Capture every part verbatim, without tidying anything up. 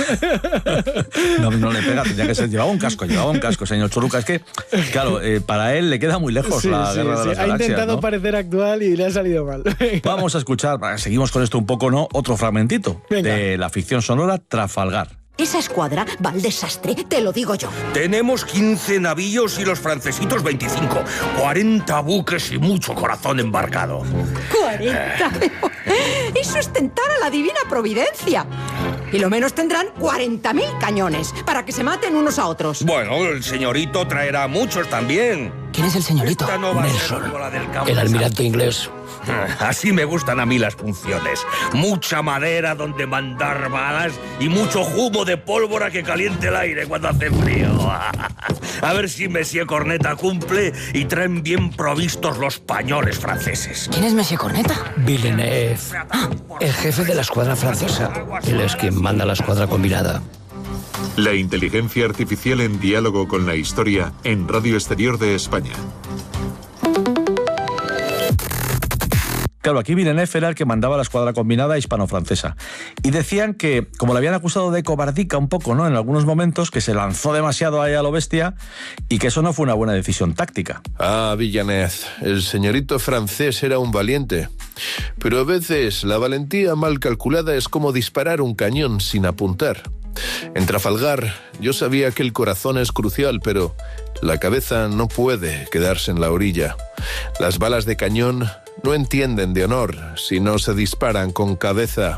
No, no le pega, tendría que ser, llevaba un casco, llevaba un casco, señor Churruca. Es que, claro, eh, para él le queda muy lejos sí, la sí, guerra sí. de las Ha galaxias, intentado ¿no? parecer actual y le ha salido mal. Vamos a escuchar, seguimos con esto un poco, ¿no? Otro fragmentito Venga. de la ficción sonora Trafalgar. Esa escuadra va al desastre, te lo digo yo. Tenemos quince navíos y los francesitos veinticinco. cuarenta buques y mucho corazón embarcado. ¿cuarenta? Eso es tentar a la divina providencia. Y lo menos tendrán cuarenta mil cañones para que se maten unos a otros. Bueno, el señorito traerá muchos también. ¿Quién es el señorito? Esta no va a ser Nelson, como la del campo el de almirante San- inglés. Así me gustan a mí las funciones. Mucha madera donde mandar balas y mucho humo de pólvora que caliente el aire cuando hace frío. A ver si Monsieur Corneta cumple y traen bien provistos los pañoles franceses. ¿Quién es Monsieur Corneta? Villeneuve, ah, el jefe de la escuadra francesa. Él es quien manda la escuadra combinada. La inteligencia artificial en diálogo con la historia en Radio Exterior de España. Claro, aquí Villeneuve era el que mandaba la escuadra combinada hispano-francesa. Y decían que, como le habían acusado de cobardica un poco, ¿no?, en algunos momentos, que se lanzó demasiado ahí a lo bestia y que eso no fue una buena decisión táctica. Ah, Villeneuve, el señorito francés era un valiente. Pero a veces la valentía mal calculada es como disparar un cañón sin apuntar. En Trafalgar yo sabía que el corazón es crucial, pero la cabeza no puede quedarse en la orilla. Las balas de cañón no entienden de honor si no se disparan con cabeza.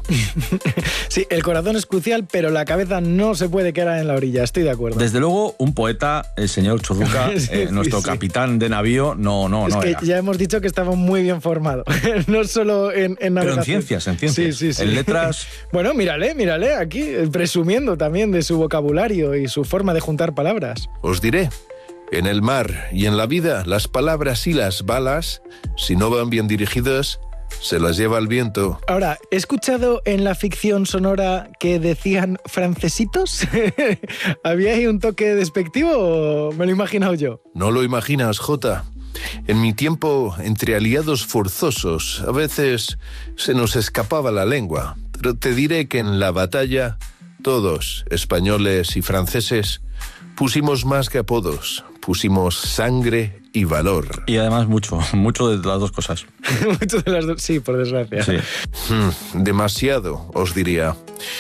Sí, el corazón es crucial, pero la cabeza no se puede quedar en la orilla, estoy de acuerdo. Desde luego, un poeta, el señor Churruca, Sí, eh, sí, nuestro sí. capitán de navío, no, no, Es no que era. ya hemos dicho que estaba muy bien formado, no solo en, en Pero en navegación. ciencias, en ciencias. Sí, sí, sí. En letras. Bueno, mírale, mírale, aquí, eh, presumiendo también de su vocabulario y su forma de juntar palabras. Os diré, en el mar y en la vida, las palabras y las balas, si no van bien dirigidas, se las lleva el viento. Ahora, ¿he escuchado en la ficción sonora que decían francesitos? ¿Había ahí un toque despectivo o me lo he imaginado yo? No lo imaginas, Jota. En mi tiempo, entre aliados forzosos, a veces se nos escapaba la lengua. Pero te diré que en la batalla, todos, españoles y franceses, pusimos más que apodos. Pusimos sangre y valor. Y además mucho, mucho de las dos cosas. Mucho de las dos, sí, por desgracia. Sí. Hmm, demasiado, os diría.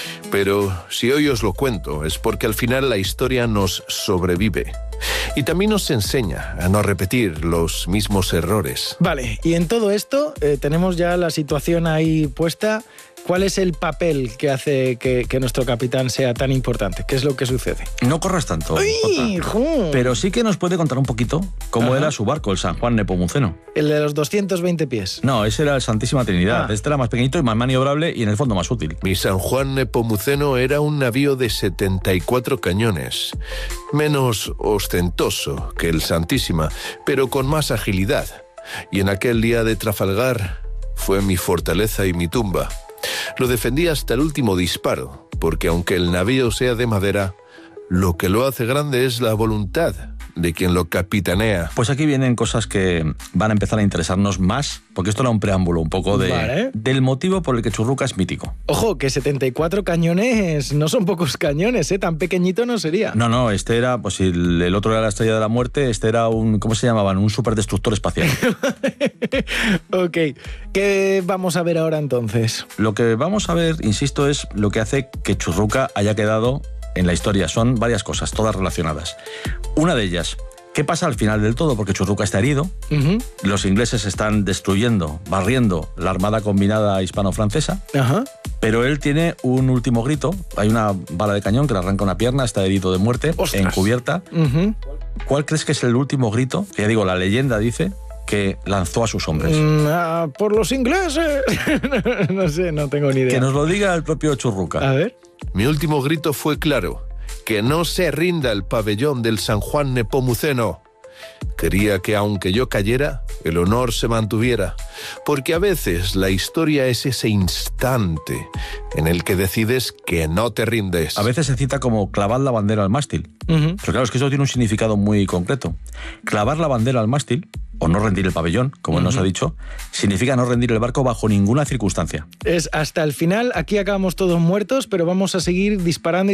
Pero si hoy os lo cuento, es porque al final la historia nos sobrevive. Y también nos enseña a no repetir los mismos errores. Vale, y en todo esto eh, tenemos ya la situación ahí puesta. ¿Cuál es el papel que hace que, que nuestro capitán sea tan importante? ¿Qué es lo que sucede? No corras tanto, ¡Ay, Jota. jo! Pero sí que nos puede contar un poquito cómo Ajá. era su barco, el San Juan Nepomuceno. El de los doscientos veinte pies. No, ese era el Santísima Trinidad. Ah. Este era más pequeñito y más maniobrable y en el fondo más útil. Mi San Juan Nepomuceno era un navío de setenta y cuatro cañones, menos ostentoso que el Santísima, pero con más agilidad. Y en aquel día de Trafalgar fue mi fortaleza y mi tumba. Lo defendí hasta el último disparo, porque aunque el navío sea de madera, lo que lo hace grande es la voluntad de quien lo capitanea. Pues aquí vienen cosas que van a empezar a interesarnos más, porque esto era un preámbulo un poco de, Vale. del motivo por el que Churruca es mítico. Ojo, que setenta y cuatro cañones no son pocos cañones, ¿eh? Tan pequeñito no sería. No, no, este era, pues si el, el otro era la Estrella de la Muerte, este era un, ¿cómo se llamaban? Un superdestructor espacial. Ok, ¿qué vamos a ver ahora entonces? Lo que vamos a ver, insisto, es lo que hace que Churruca haya quedado en la historia. Son varias cosas, todas relacionadas. Una de ellas, ¿qué pasa al final del todo? Porque Churruca está herido, Uh-huh. los ingleses están destruyendo, barriendo la armada combinada hispano-francesa, Ajá. pero él tiene un último grito. Hay una bala de cañón que le arranca una pierna, está herido de muerte, ¡Ostras! encubierta. Uh-huh. ¿Cuál crees que es el último grito? Que ya digo, la leyenda dice que lanzó a sus hombres. Mm, ah, por los ingleses. No sé, no tengo ni idea. Que nos lo diga el propio Churruca. A ver. Mi último grito fue claro: que no se rinda el pabellón del San Juan Nepomuceno. Quería que aunque yo cayera, el honor se mantuviera, porque a veces la historia es ese instante en el que decides que no te rindes. A veces se cita como clavar la bandera al mástil. Uh-huh. Pero claro, es que eso tiene un significado muy concreto. Clavar la bandera al mástil, o no rendir el pabellón, como él nos ha dicho, significa no rendir el barco bajo ninguna circunstancia. Es hasta el final, aquí acabamos todos muertos, pero vamos a seguir disparando y